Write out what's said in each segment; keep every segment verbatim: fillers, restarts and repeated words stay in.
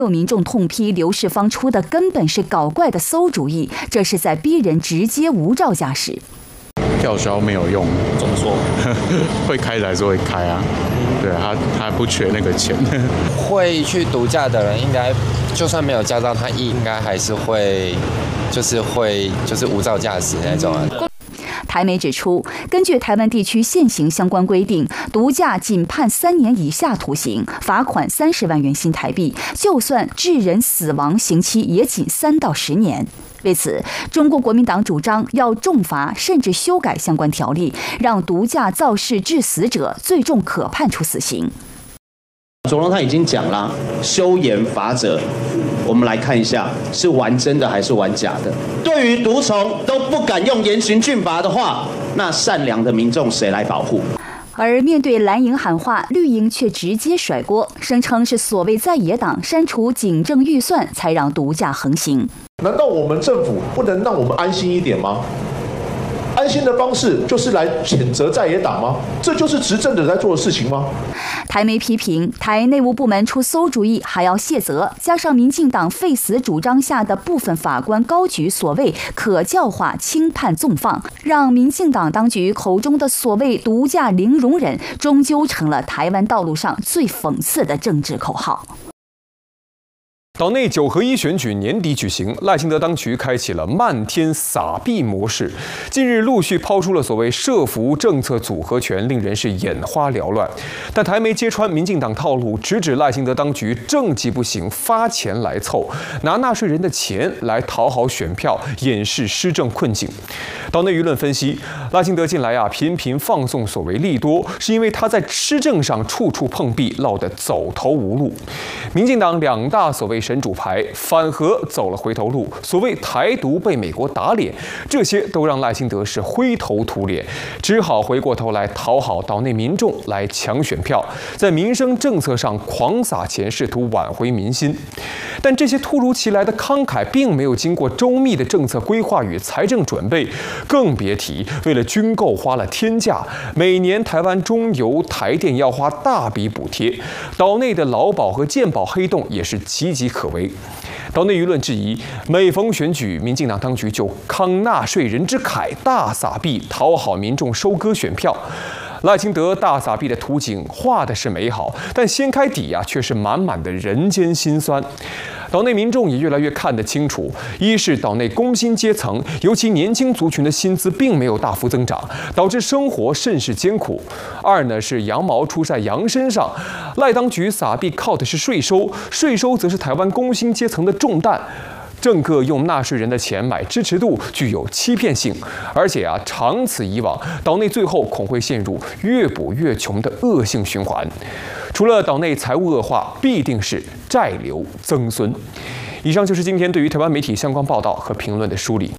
有民众痛批刘世芳出的根本是搞怪的馊主意，这是在逼人直接无照驾驶。 吊销没有用， 怎么说？ 会开的还是会开啊，对他他不缺那个钱。 会去毒驾的人，应该就算没有驾照，他应该还是会，就是会就是无照驾驶那种啊。 台媒指出，根据台湾地区现行相关规定，毒驾仅判三年以下徒刑，罚款三十万元新台币，就算致人死亡，刑期也仅三到十年。为此，中国国民党主张要重罚，甚至修改相关条例，让毒驾肇事致死者最重可判处死刑。 总统他已经讲了，修严罚则，我们来看一下是玩真的还是玩假的。对于毒虫都不敢用严刑峻法的话，那善良的民众谁来保护？ 而面对蓝营喊话，绿营却直接甩锅，声称是所谓在野党删除警政预算，才让毒驾横行。 难道我们政府不能让我们安心一点吗？安心的方式就是来谴责在野党吗？这就是执政者在做的事情吗？ 台媒批评台内务部门出馊主意还要卸责，加上民进党废死主张下的部分法官高举所谓可教化轻判纵放，让民进党当局口中的所谓毒驾零容忍，终究成了台湾道路上最讽刺的政治口号。 岛内九合一选举年底举行，赖清德当局开启了漫天撒币模式。近日陆续抛出了所谓社福政策组合拳，令人是眼花缭乱。但台媒揭穿民进党套路，直指赖清德当局政绩不行，发钱来凑，拿纳税人的钱来讨好选票，掩饰施政困境。岛内舆论分析，赖清德近来啊频频放送所谓利多，是因为他在施政上处处碰壁，落得走投无路。民进党两大所谓神主牌反核走了回头路，所谓台独被美国打脸，这些都让赖清德是灰头土脸，只好回过头来讨好岛内民众，来抢选票，在民生政策上狂撒钱，试图挽回民心。但这些突如其来的慷慨，并没有经过周密的政策规划与财政准备，更别提为了军购花了天价，每年台湾中油、台电要花大笔补贴，岛内的劳保和健保黑洞也是岌岌可危。岛内舆论质疑，每逢选举，民进党当局就慷纳税人之慨，大撒币讨好民众，收割选票。赖清德大撒币的图景画的是美好，但掀开底啊，却是满满的人间辛酸。岛内民众也越来越看得清楚，一是岛内工薪阶层，尤其年轻族群的薪资并没有大幅增长，导致生活甚是艰苦；二呢是羊毛出在羊身上，赖当局撒币靠的是税收，税收则是台湾工薪阶层的重担。政客用纳税人的钱买支持度，具有欺骗性，而且啊，长此以往，岛内最后恐会陷入越补越穷的恶性循环。除了岛内财务恶化，必定是债流增孙。以上就是今天对于台湾媒体相关报道和评论的梳理。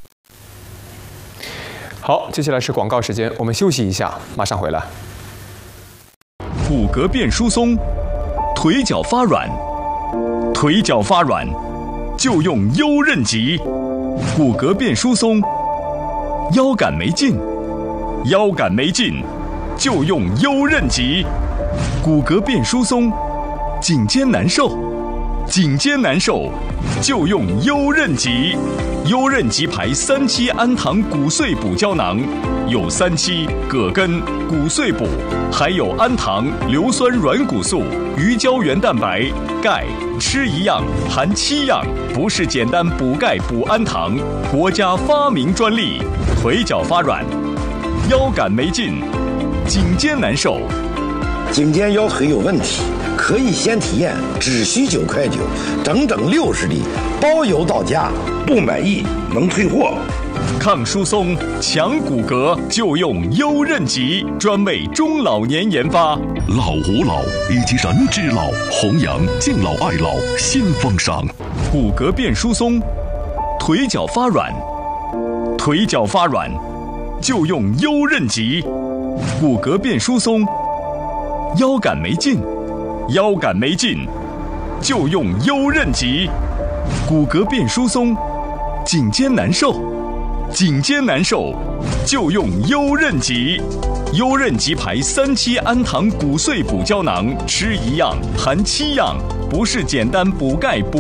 好，接下来是广告时间，我们休息一下，马上回来。 骨骼变疏松，腿脚发软，腿脚发软。就用优韧极，骨骼变疏松，腰杆没劲，腰杆没劲，就用优韧极，骨骼变疏松，颈肩难受，颈肩难受，就用优韧极，优韧极牌三七氨糖骨碎补胶囊，有三七、葛根、骨碎补，还有氨糖、硫酸软骨素、鱼胶原蛋白、钙。吃一样含七样，不是简单补钙补氨糖，国家发明专利。腿脚发软，腰杆没劲，颈肩难受， 颈肩腰腿有问题，可以先体验，只需九块九，整整六十粒，包邮到家，不满意能退货。 抗疏松、强骨骼，就用优韧极，专为中老年研发。 老吾老以及人之老，弘扬敬老爱老新风尚。 骨骼变疏松，腿脚发软，腿脚发软，就用优韧极。骨骼变疏松，腰杆没劲，腰杆没劲，就用优韧极。骨骼变疏松，颈肩难受。颈肩难受，就用优韧极。优韧极牌三七氨糖骨碎补胶囊，吃一样含七样，不是简单补钙补